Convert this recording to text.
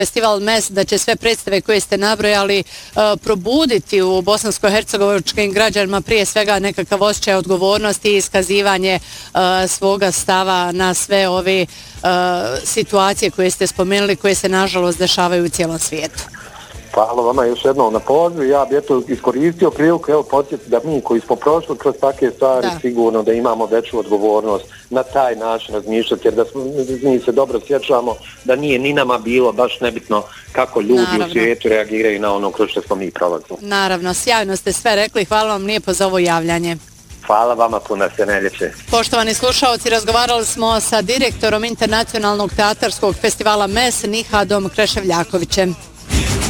Festival MES, da će sve predstave koje ste nabrojali probuditi u bosansko-hercegovačkim građanima prije svega nekakav osjećaj odgovornosti i iskazivanje svoga stava na sve ove situacije koje ste spomenuli, koje se nažalost dešavaju u cijelom svijetu. Hvala vama još jednom na pozivu. Ja bih iskoristio priliku, podsjetiti da mi koji smo prošli kroz takve stvari, sigurno da imamo veću odgovornost na taj način razmišljati, jer da mi se dobro sjećamo da nije ni nama bilo baš nebitno kako ljudi u svijetu reagiraju na ono kroz što smo mi prolazili. Naravno, sjajno ste sve rekli. Hvala vam lijepo za ovo javljanje. Hvala vama puno, se ne liječe. Poštovani slušalci, razgovarali smo sa direktorom Internacionalnog teatarskog festivala MES Nihadom Kreševljakovićem.